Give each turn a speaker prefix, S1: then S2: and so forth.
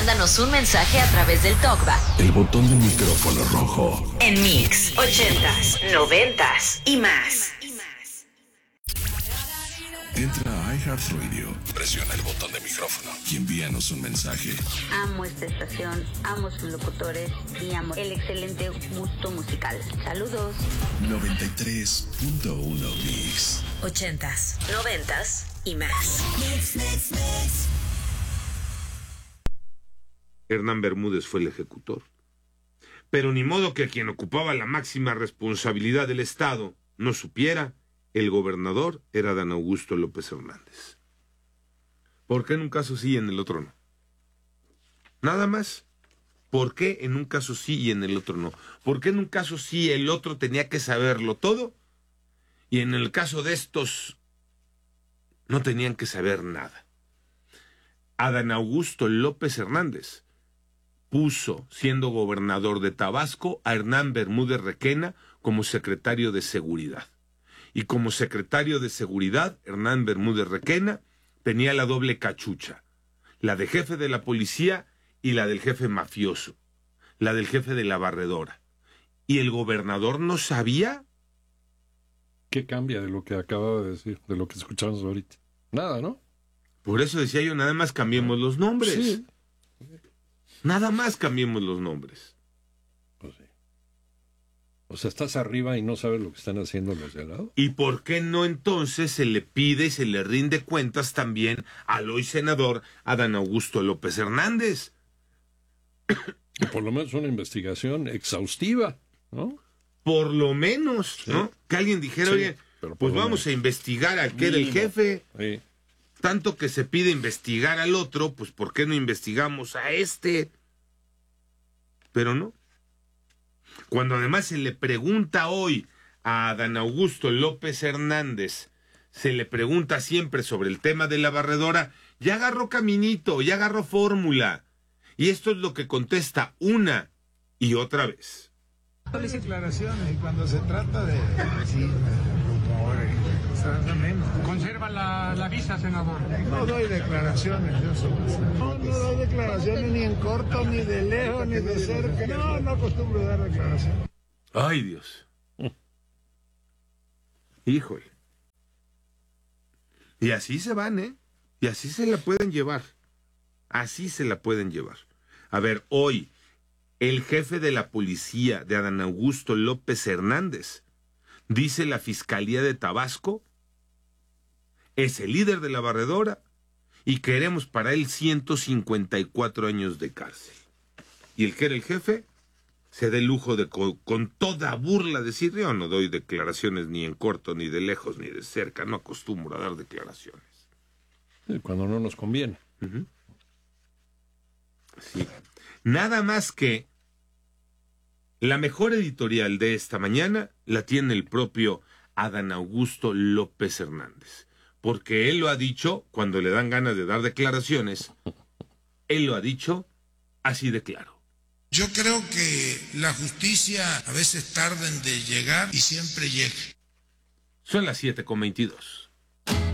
S1: Mándanos un mensaje a través del TalkBack.
S2: El botón del micrófono rojo.
S1: En Mix 80s, 90s y más.
S2: Entra a iHeartRadio, presiona el botón de micrófono y envíanos un mensaje.
S3: Amo esta estación, amo sus locutores y amo el excelente gusto musical. Saludos.
S2: 93.1 Mix.
S1: 80s, 90s y más.
S4: Hernán Bermúdez fue el ejecutor. Pero ni modo que quien ocupaba la máxima responsabilidad del Estado no supiera. El gobernador era Dan Augusto López Hernández. ¿Por qué en un caso sí y en el otro no? Nada más. ¿Por qué en un caso sí y en el otro no? ¿Por qué en un caso sí el otro tenía que saberlo todo? Y en el caso de estos no tenían que saber nada. A Dan Augusto López Hernández puso, siendo gobernador de Tabasco, a Hernán Bermúdez Requena como secretario de Seguridad. Y como secretario de Seguridad, Hernán Bermúdez Requena tenía la doble cachucha, la de jefe de la policía y la del jefe mafioso, la del jefe de la barredora. ¿Y el gobernador no sabía?
S5: ¿Qué cambia de lo que acaba de decir, de lo que escuchamos ahorita? Nada, ¿no?
S4: Por eso decía yo, nada más cambiemos los nombres.
S5: Sí.
S4: Nada más cambiemos los nombres.
S5: Pues sí. O sea, estás arriba y no sabes lo que están haciendo los de al lado.
S4: ¿Y por qué no entonces se le pide y se le rinde cuentas también al hoy senador Adán Augusto López Hernández?
S5: Y por lo menos una investigación exhaustiva, ¿no?
S4: Por lo menos, ¿no?
S5: Sí.
S4: Que alguien dijera,
S5: Sí,
S4: oye,
S5: pero
S4: pues
S5: por lo
S4: vamos
S5: menos.
S4: a investigar al que era el jefe.
S5: Sí.
S4: Tanto que se pide investigar al otro, pues ¿por qué no investigamos a este? Pero no. Cuando además se le pregunta hoy a Adán Augusto López Hernández, se le pregunta siempre sobre el tema de la barredora, ya agarró caminito, ya agarró fórmula. Y esto es lo que contesta una y otra vez.
S6: Declaraciones y cuando se trata de rumores, menos.
S7: Conserva la visa, senador.
S6: No doy declaraciones, yo soy. No doy declaraciones ni en corto, ni de lejos, ni de cerca. No acostumbro a dar declaraciones.
S4: Ay, Dios. Híjole. Y así se van, ¿eh? Y así se la pueden llevar. Así se la pueden llevar. A ver, hoy, el jefe de la policía de Adán Augusto López Hernández, dice la Fiscalía de Tabasco, es el líder de la barredora y queremos para él 154 años de cárcel. Y el que era el jefe se da el lujo de con toda burla decir, yo no doy declaraciones ni en corto, ni de lejos, ni de cerca, no acostumbro a dar declaraciones.
S5: Cuando no nos conviene.
S4: Uh-huh. Sí. Nada más que la mejor editorial de esta mañana la tiene el propio Adán Augusto López Hernández. Porque él lo ha dicho cuando le dan ganas de dar declaraciones. Él lo ha dicho así de claro.
S8: Yo creo que la justicia a veces tarda en llegar y siempre llega.
S4: Son las 7:22.